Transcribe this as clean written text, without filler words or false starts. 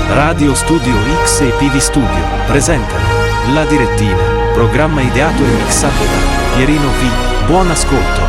Radio Studio X e PV Studio presentano La Direttina, programma ideato e mixato da Pierino V. Buon ascolto.